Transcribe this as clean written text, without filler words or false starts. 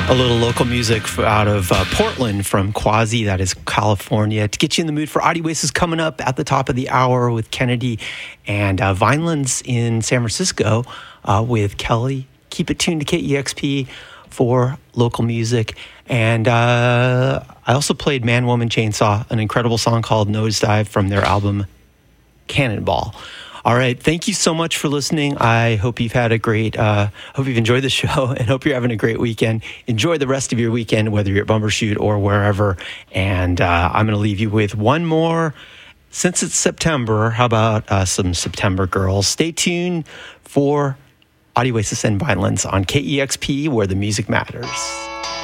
A little local music out of Portland from Quasi, that is California. To get you in the mood for Audie Oasis coming up at the top of the hour with Kennedy, and Vineland's in San Francisco with Kelly. Keep it tuned to KEXP for local music. And I also played Man, Woman, Chainsaw, an incredible song called Nosedive from their album Cannonball. All right. Thank you so much for listening. I hope you've had a great, hope you've enjoyed the show, and hope you're having a great weekend. Enjoy the rest of your weekend, whether you're at Bumbershoot or wherever. And I'm going to leave you with one more. Since it's September, how about some September Girls? Stay tuned for Audie Oasis and Vineland's on KEXP, where the music matters.